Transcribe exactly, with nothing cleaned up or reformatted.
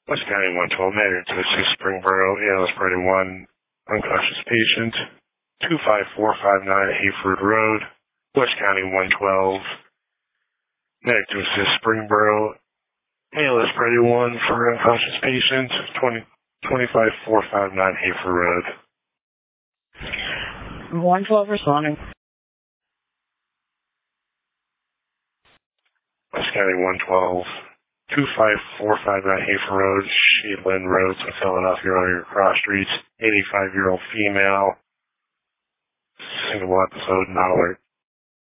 West County one twelve, Matter to assist Springboro, A L S Party one, unconscious patient, two five four five nine Hayford Road, West County one twelve, Medic to assist Springboro, A L S Party one for unconscious patient, twenty, twenty-five four five nine Hayford Road. one twelve responding. West County one twelve, two five four five nine Hayford Road, Sheetland Road, Philadelphia, on your cross streets, eighty-five-year-old female, single episode, not alert.